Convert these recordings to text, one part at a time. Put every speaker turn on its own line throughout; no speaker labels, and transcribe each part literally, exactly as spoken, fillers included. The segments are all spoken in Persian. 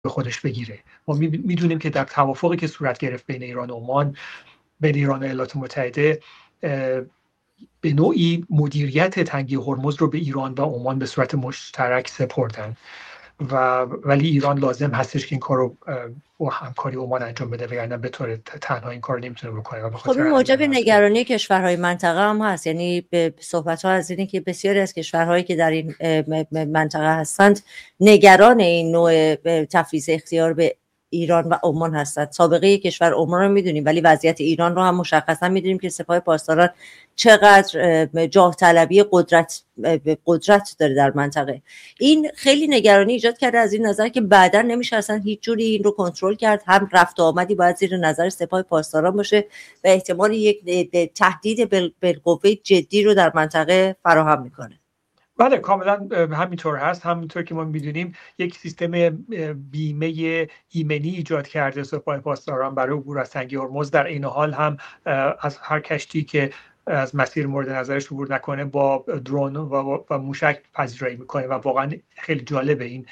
به خودش بگیره. ما میدونیم که در توافقی که صورت گرفت بین ایران و عمان، بین ایران و ایالات متحده، به نوعی مدیریت تنگه هرمز رو به ایران و عمان به صورت مشترک سپردن و ولی ایران لازم هستش که این کارو با همکاری عمان انجام بده، وگرنه به طور تنها این کارو نمیتونه بکنه. و
خب این موجب نگرانی کشورهای منطقه هم هست، یعنی به صحبت ها از اینه که بسیاری از کشورهایی که در این منطقه هستند نگران این نوع تفویض اختیار به ایران و عمان هستند. سابقه کشور عمان رو میدونیم، ولی وضعیت ایران رو هم مشخصا میدونیم که سپاه پاسداران چقدر جاه طلبی قدرت قدرت داره در منطقه. این خیلی نگرانی ایجاد کرده از این نظر که بعدا نمیشه اصلا هیچ جوری این رو کنترل کرد. هم رفت و آمدی باید زیر نظر سپاه پاسداران باشه و احتمال یک تهدید بالقوه جدی رو در منطقه فراهم میکنه.
بله کاملا همینطور هست. همونطور که ما میدونیم یک سیستم بیمه ایمنی ایجاد کرده سپاه پاسداران برای عبور از تنگه هرمز. در این حال هم از هر کشتی که از مسیر مورد نظرش عبور نکنه با درون و, و موشک پذیرایی میکنه و واقعا خیلی جالبه این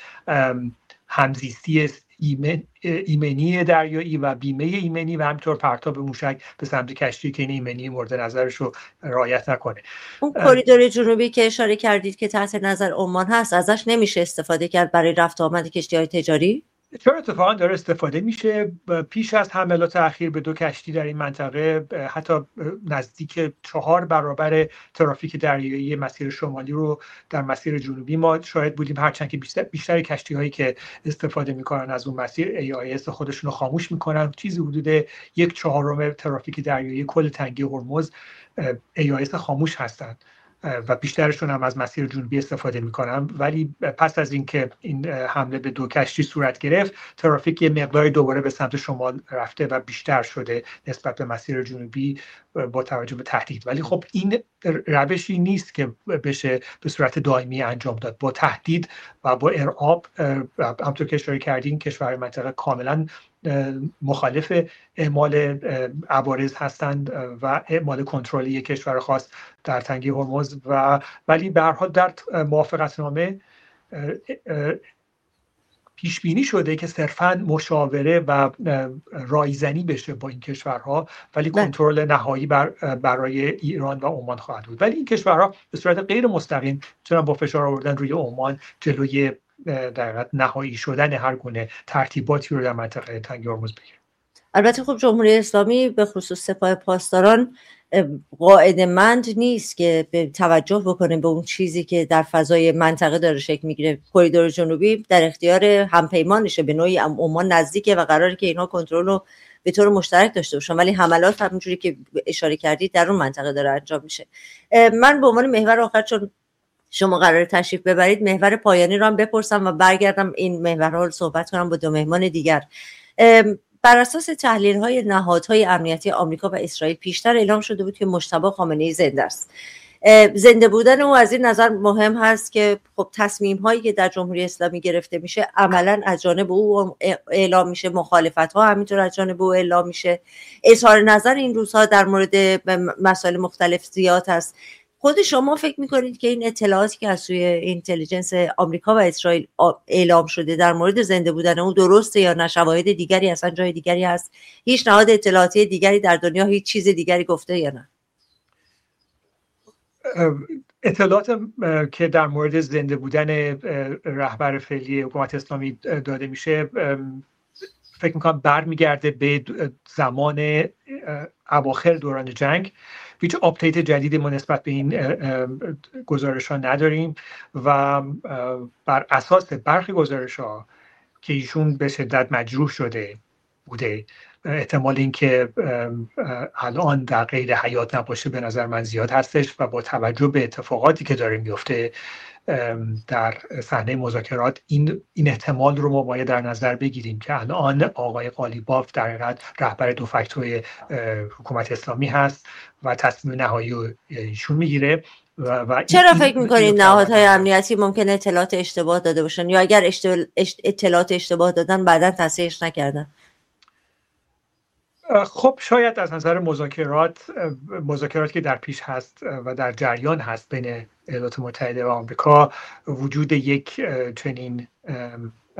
همزیستی ایمن، ایمنی دریایی و بیمه ایمنی و همینطور پرتاب موشک به سمت کشتی که این ایمنی مورد نظرش رو رعایت نکنه.
اون کریدور جنوبی که اشاره کردید که تحت نظر عمان هست، ازش نمیشه استفاده کرد برای رفت آمد کشتی‌های تجاری؟
چرا اتفاقا داره استفاده میشه. پیش از حملات اخیر به دو کشتی در این منطقه حتی نزدیک چهار برابر ترافیک دریایی مسیر شمالی رو در مسیر جنوبی ما شاهد بودیم، هرچند که بیشتر, بیشتر کشتی هایی که استفاده میکنن از اون مسیر ای آی اس خودشون رو خاموش میکنن. چیزی حدود یک چهارم ترافیک دریایی کل تنگه هرمز ای آی اس خاموش هستند و بیشترشون هم از مسیر جنوبی استفاده میکنن. ولی پس از اینکه این حمله به دو کشتی صورت گرفت، ترافیک یه مقداری دوباره به سمت شمال رفته و بیشتر شده نسبت به مسیر جنوبی با توجه به تهدید. ولی خب این روشی نیست که بشه به صورت دائمی انجام داد. با تهدید و با ارعاب، همونطور که اشاره کردین، کشور منطقه کاملا مخالف اعمال عوارض هستند و اعمال کنترل یک کشور خاص در تنگه هرمز. و ولی به هر حال در موافقتنامه پیش بینی شده که صرفاً مشاوره و رایزنی بشه با این کشورها، ولی کنترل نهایی بر برای ایران و عمان خواهد بود. ولی این کشورها به صورت غیر مستقیم چون با فشار آوردن روی عمان جلوی در حقیقت نهایی شدن هر گونه ترتیباتی رو در منطقه تنگه هرمز بگیره.
البته خب جمهوری اسلامی به خصوص سپاه پاسداران قاعده‌مند نیست که به توجه بکنه به اون چیزی که در فضای منطقه داره شکل میگیره. کریدور جنوبی در اختیار همپیمانشه، به نوعی عمان نزدیکه و قراره که اینا کنترل رو به طور مشترک داشته باشن، ولی حملات همونجوری که اشاره کردید در اون منطقه داره انجام میشه. من به عنوان محور آخر، چون شما قراره تشریف ببرید، محور پایانی رو هم بپرسم و برگردم این محورها رو صحبت کنم با دو مهمان دیگر. بر اساس تحلیل‌های نهادهای امنیتی آمریکا و اسرائیل پیشتر اعلام شده بود که مجتبی خامنه‌ای زنده است. زنده بودن او از این نظر مهم هست که خب تصمیم‌هایی که در جمهوری اسلامی گرفته میشه عملاً از جانب او اعلام میشه، مخالفت‌ها همینطور از جانب او اعلام میشه. اظهار نظر این روزها در مورد مسائل مختلف زیاد هست. خود شما فکر میکنید که این اطلاعاتی که از سوی اینتلیجنس آمریکا و اسرائیل اعلام شده در مورد زنده بودن اون درسته یا نه؟ شواهد دیگری اصلا جای دیگری هست؟ هیچ نهاد اطلاعاتی دیگری در دنیا هیچ چیز دیگری گفته یا نه؟
اطلاعات که در مورد زنده بودن رهبر فعلی حکومت اسلامی داده میشه فکر میکنم برمیگرده به زمان اواخر دوران جنگ. هیچ آپدیت جدیدی ما نسبت به این گزارش ها نداریم و بر اساس برخی گزارش ها که ایشون به شدت مجروح شده بوده، احتمال این که الان در قید حیات نباشه به نظر من زیاد هستش و با توجه به اتفاقاتی که داره میفته در صحنه مذاکرات این این احتمال رو ما باید در نظر بگیریم که الان آقای قالیباف در حقیقت رهبر دو فکتوی حکومت اسلامی هست و تصمیم نهایی رو ایشون میگیره. و, و
چرا فکر میکنید نهادهای امنیتی ممکنه اطلاعات اشتباه داده باشن یا اگر اطلاعات اشتباه دادن بعداً تصحیحش نکردن؟
خب شاید از نظر مذاکرات مذاکراتی که در پیش هست و در جریان هست بین ایالات متحده و آمریکا وجود یک چنین